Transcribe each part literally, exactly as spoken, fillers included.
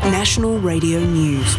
National Radio News.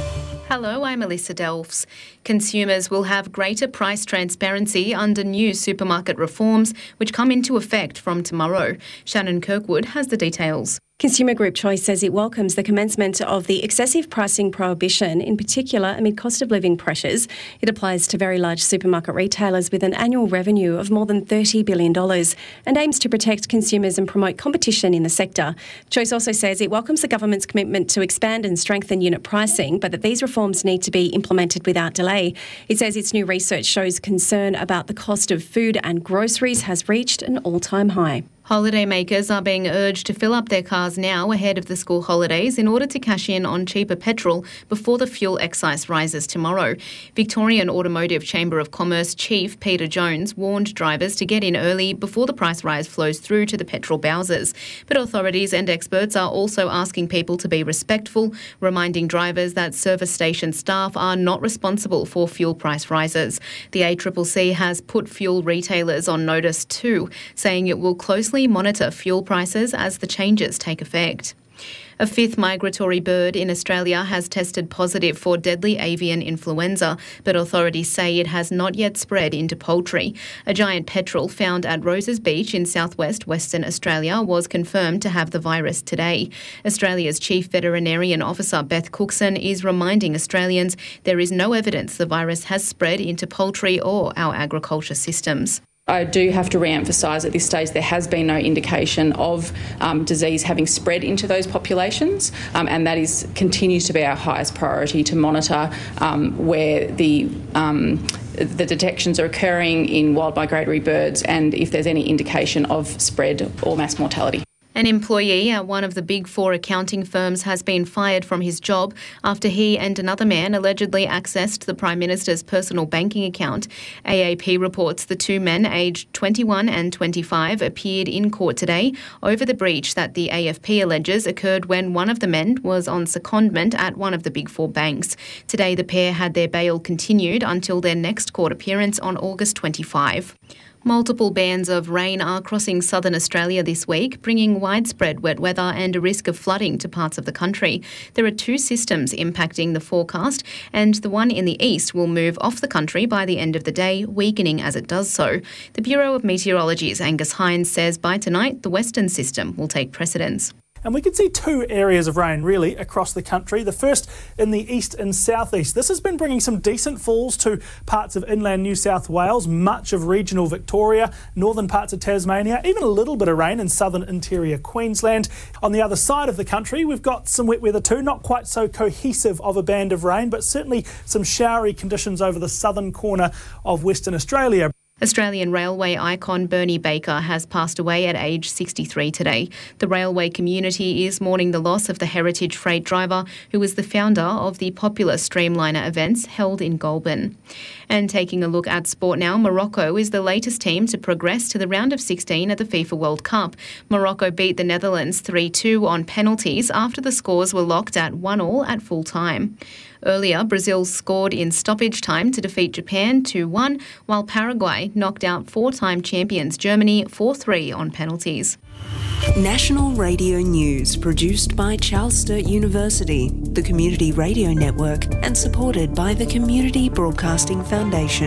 Hello, I'm Alyssa Delfs. Consumers will have greater price transparency under new supermarket reforms, which come into effect from tomorrow. Shannon Kirkwood has the details. Consumer Group Choice says it welcomes the commencement of the excessive pricing prohibition, in particular amid cost of living pressures. It applies to very large supermarket retailers with an annual revenue of more than thirty billion dollars and aims to protect consumers and promote competition in the sector. Choice also says it welcomes the government's commitment to expand and strengthen unit pricing, but that these reforms need to be implemented without delay. It says its new research shows concern about the cost of food and groceries has reached an all-time high. Holidaymakers are being urged to fill up their cars now ahead of the school holidays in order to cash in on cheaper petrol before the fuel excise rises tomorrow. Victorian Automotive Chamber of Commerce Chief Peter Jones warned drivers to get in early before the price rise flows through to the petrol bowsers. But authorities and experts are also asking people to be respectful, reminding drivers that service station staff are not responsible for fuel price rises. The A C C C has put fuel retailers on notice too, saying it will closely monitor fuel prices as the changes take effect. A fifth migratory bird in Australia has tested positive for deadly avian influenza, but authorities say it has not yet spread into poultry. A giant petrel found at Roses Beach in southwest Western Australia was confirmed to have the virus today. Australia's Chief Veterinarian Officer Beth Cookson is reminding Australians there is no evidence the virus has spread into poultry or our agriculture systems. I do have to re-emphasise at this stage there has been no indication of um, disease having spread into those populations, um, and that is continues to be our highest priority to monitor um, where the um, the detections are occurring in wild migratory birds and if there's any indication of spread or mass mortality. An employee at one of the big four accounting firms has been fired from his job after he and another man allegedly accessed the Prime Minister's personal banking account. A A P reports the two men, aged twenty-one and twenty-five, appeared in court today over the breach that the A F P alleges occurred when one of the men was on secondment at one of the big four banks. Today, the pair had their bail continued until their next court appearance on August twenty-fifth. Multiple bands of rain are crossing southern Australia this week, bringing widespread wet weather and a risk of flooding to parts of the country. There are two systems impacting the forecast, and the one in the east will move off the country by the end of the day, weakening as it does so. The Bureau of Meteorology's Angus Hines says by tonight the western system will take precedence. And we can see two areas of rain really across the country. The first in the east and southeast. This has been bringing some decent falls to parts of inland New South Wales, much of regional Victoria, northern parts of Tasmania, even a little bit of rain in southern interior Queensland. On the other side of the country, we've got some wet weather too, not quite so cohesive of a band of rain, but certainly some showery conditions over the southern corner of Western Australia. Australian railway icon Bernie Baker has passed away at age sixty-three today. The railway community is mourning the loss of the heritage freight driver who was the founder of the popular Streamliner events held in Goulburn. And taking a look at sport now, Morocco is the latest team to progress to the round of sixteen at the FIFA World Cup. Morocco beat the Netherlands three two on penalties after the scores were locked at one all at full time. Earlier, Brazil scored in stoppage time to defeat Japan two one, while Paraguay knocked out four-time champions Germany four three on penalties. National Radio News, produced by Charles Sturt University, the Community Radio Network, and supported by the Community Broadcasting Foundation.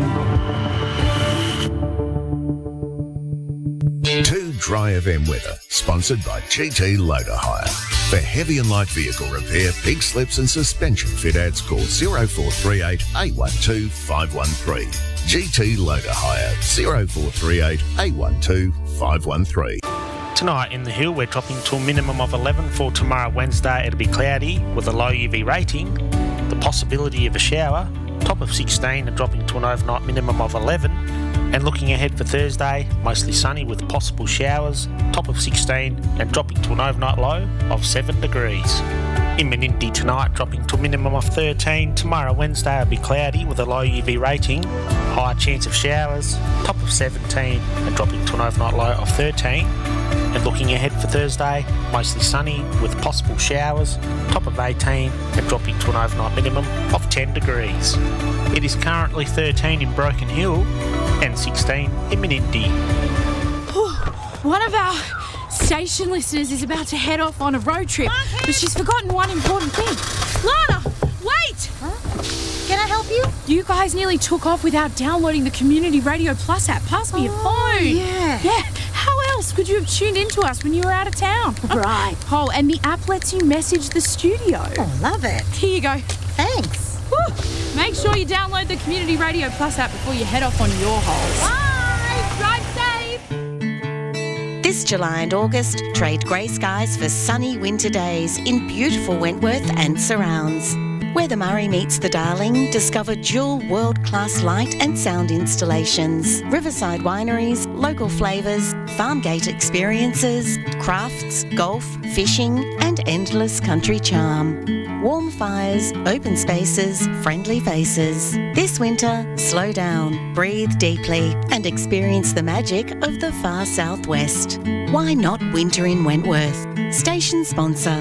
Two Dry F M weather, sponsored by G T Loader Hire. For heavy and light vehicle repair, pig slips and suspension fit outs, call zero four three eight, eight one two, five one three. G T Loader Hire, zero four three eight, eight one two, five one three. Tonight in the Hill, we're dropping to a minimum of eleven. For tomorrow, Wednesday, it'll be cloudy with a low U V rating. The possibility of a shower, top of sixteen and dropping to an overnight minimum of eleven. And looking ahead for Thursday, mostly sunny with possible showers, top of sixteen and dropping to an overnight low of seven degrees. In Menindee tonight, dropping to a minimum of thirteen. Tomorrow, Wednesday, will be cloudy with a low U V rating, high chance of showers, top of seventeen and dropping to an overnight low of thirteen. And looking ahead for Thursday, mostly sunny with possible showers, top of eighteen and dropping to an overnight minimum of ten degrees. It is currently thirteen in Broken Hill and sixteen in Menindee. One of our Station Listeners is about to head off on a road trip, but she's forgotten one important thing. Lana, wait! Huh? Can I help you? You guys nearly took off without downloading the Community Radio Plus app. Pass me oh, your phone. Yeah. Yeah. How else could you have tuned into us when you were out of town? Right. Oh, and the app lets you message the studio. Oh, love it. Here you go. Thanks. Woo. Make sure you download the Community Radio Plus app before you head off on your holes. Bye. Drive safe. This July and August, trade grey skies for sunny winter days in beautiful Wentworth and surrounds. Where the Murray meets the Darling, discover dual world-class light and sound installations, riverside wineries, local flavours, farm gate experiences, crafts, golf, fishing and endless country charm. Warm fires, open spaces, friendly faces. This winter, slow down, breathe deeply and experience the magic of the far southwest. Why not winter in Wentworth? Station sponsor.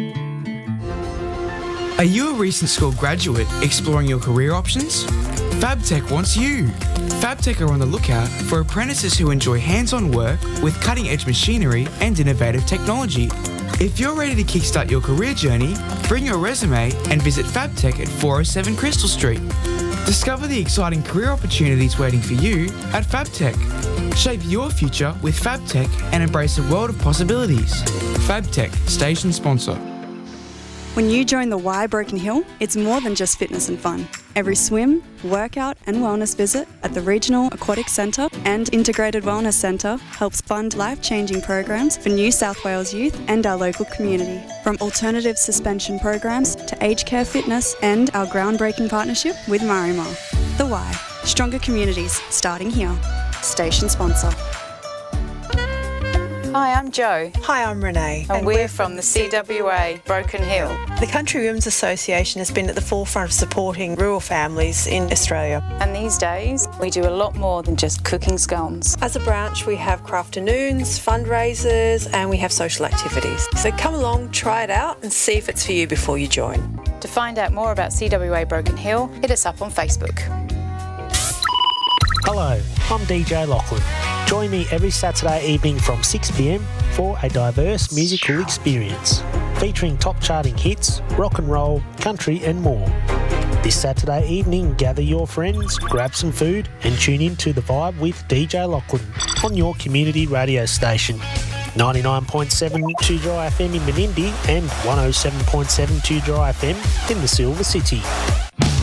Are you a recent school graduate exploring your career options? FabTech wants you. FabTech are on the lookout for apprentices who enjoy hands-on work with cutting-edge machinery and innovative technology. If you're ready to kickstart your career journey, bring your resume and visit FabTech at four oh seven Crystal Street. Discover the exciting career opportunities waiting for you at FabTech. Shape your future with FabTech and embrace a world of possibilities. FabTech, station sponsor. When you join the Y Broken Hill, it's more than just fitness and fun. Every swim, workout and wellness visit at the Regional Aquatic Centre and Integrated Wellness Centre helps fund life-changing programs for New South Wales youth and our local community. From alternative suspension programs to aged care fitness and our groundbreaking partnership with Marimar. The Y, stronger communities starting here. Station sponsor. Hi, I'm Jo. Hi, I'm Renee. And, and we're, we're from the C W A Broken Hill. The Country Women's Association has been at the forefront of supporting rural families in Australia. And these days, we do a lot more than just cooking scones. As a branch, we have crafternoons, fundraisers, and we have social activities. So come along, try it out, and see if it's for you before you join. To find out more about C W A Broken Hill, hit us up on Facebook. Hello, I'm D J Lachlan. Join me every Saturday evening from six p m for a diverse musical experience featuring top charting hits, rock and roll, country and more. This Saturday evening, gather your friends, grab some food and tune in to The Vibe with D J Lachlan on your community radio station. ninety-nine point seven two Dry F M in Menindee and one oh seven point seven two Dry F M in the Silver City.